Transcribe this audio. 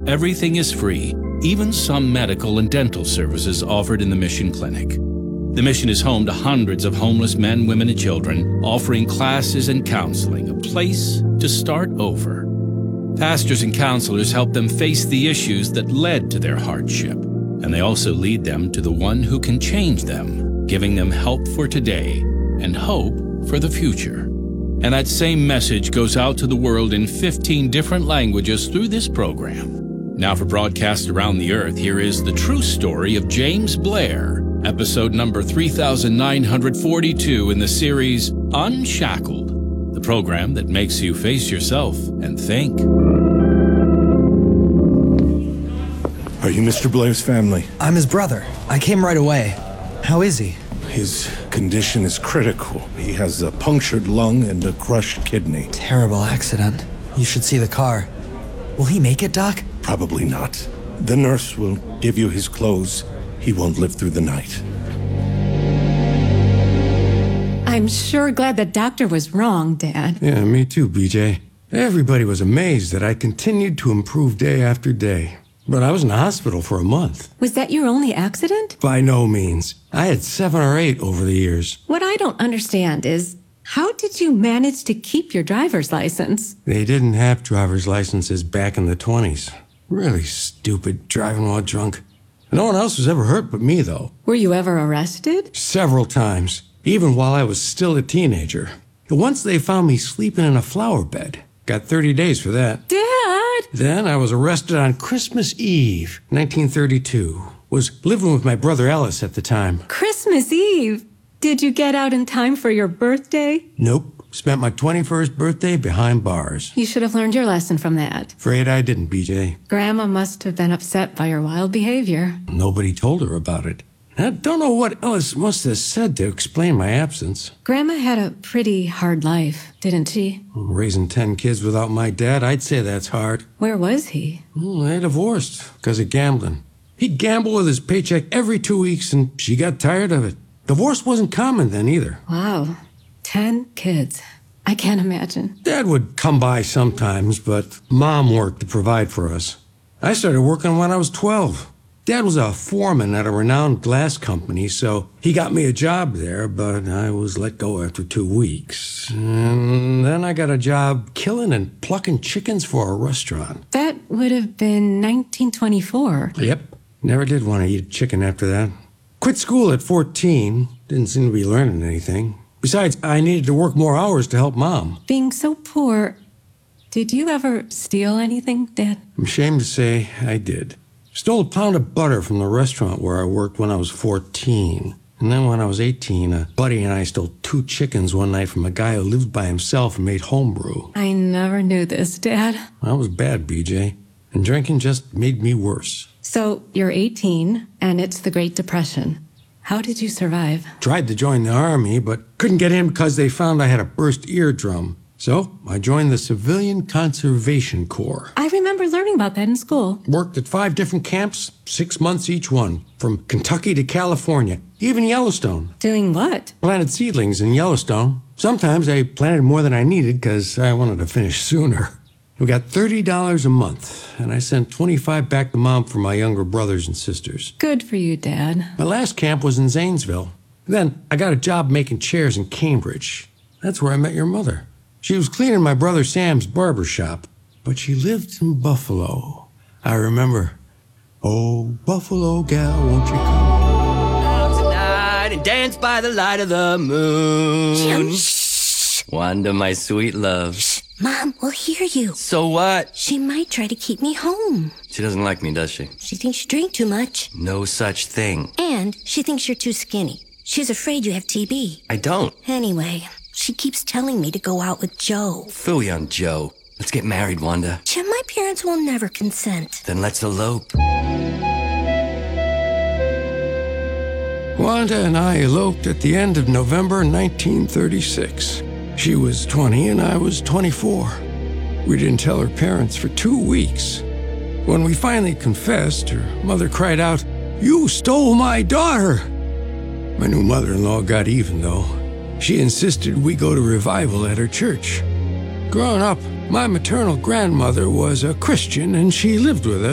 Everything is free, even some medical and dental services offered in the Mission Clinic. The Mission is home to hundreds of homeless men, women, and children, offering classes and counseling, a place to start over. Pastors and counselors help them face the issues that led to their hardship, and they also lead them to the one who can change them, giving them help for today and hope for the future. And that same message goes out to the world in 15 different languages through this program. Now for broadcast around the earth, here is the true story of James Blair, episode number 3942 in the series Unshackled, the program that makes you face yourself and think. Are you Mr. Blair's family? I'm his brother. I came right away. How is he? His condition is critical. He has a punctured lung and a crushed kidney. Terrible accident. You should see the car. Will he make it, Doc? Probably not. The nurse will give you his clothes. He won't live through the night. I'm sure glad the doctor was wrong, Dad. Yeah, me too, BJ. Everybody was amazed that I continued to improve day after day. But I was in the hospital for a month. Was that your only accident? By no means. I had 7 or 8 over the years. What I don't understand is, how did you manage to keep your driver's license? They didn't have driver's licenses back in the 20s. Really stupid, driving while drunk. No one else was ever hurt but me, though. Were you ever arrested? Several times, even while I was still a teenager. Once they found me sleeping in a flower bed. Got 30 days for that. Dad! Then I was arrested on Christmas Eve, 1932. Was living with my brother Ellis at the time. Christmas Eve? Did you get out in time for your birthday? Nope. Spent my 21st birthday behind bars. You should have learned your lesson from that. Afraid I didn't, BJ. Grandma must have been upset by your wild behavior. Nobody told her about it. I don't know what Ellis must have said to explain my absence. Grandma had a pretty hard life, didn't she? Raising 10 kids without my dad, I'd say that's hard. Where was he? They divorced because of gambling. He'd gamble with his paycheck every 2 weeks, and she got tired of it. Divorce wasn't common then either. Wow. 10 kids. I can't imagine. Dad would come by sometimes, but Mom worked to provide for us. I started working when I was 12. Dad was a foreman at a renowned glass company, so he got me a job there, but I was let go after 2 weeks. And then I got a job killing and plucking chickens for a restaurant. That would have been 1924. Yep. Never did want to eat chicken after that. Quit school at 14. Didn't seem to be learning anything. Besides, I needed to work more hours to help Mom. Being so poor, did you ever steal anything, Dad? I'm ashamed to say I did. Stole a pound of butter from the restaurant where I worked when I was 14. And then when I was 18, a buddy and I stole 2 chickens one night from a guy who lived by himself and made homebrew. I never knew this, Dad. I was bad, BJ. And drinking just made me worse. So you're 18, and it's the Great Depression. How did you survive? Tried to join the army, but couldn't get in because they found I had a burst eardrum. So I joined the Civilian Conservation Corps. I remember learning about that in school. Worked at 5 different camps, 6 months each one, from Kentucky to California, even Yellowstone. Doing what? Planted seedlings in Yellowstone. Sometimes I planted more than I needed because I wanted to finish sooner. We got $30 a month, and I sent $25 back to Mom for my younger brothers and sisters. Good for you, Dad. My last camp was in Zanesville. Then I got a job making chairs in Cambridge. That's where I met your mother. She was cleaning my brother Sam's barber shop, but she lived in Buffalo. I remember, oh, Buffalo gal, won't you come out tonight and dance by the light of the moon? Jim, shh. Wanda, my sweet love. Shh. Mom will hear you. So what? She might try to keep me home. She doesn't like me, does she? She thinks you drink too much. No such thing. And she thinks you're too skinny. She's afraid you have TB. I don't. Anyway, she keeps telling me to go out with Joe. Phooey on Joe. Let's get married, Wanda. Jim, my parents will never consent. Then let's elope. Wanda and I eloped at the end of November 1936. She was 20 and I was 24. We didn't tell her parents for 2 weeks. When we finally confessed, her mother cried out, "You stole my daughter!" My new mother-in-law got even, though. She insisted we go to revival at her church. Growing up, my maternal grandmother was a Christian and she lived with us.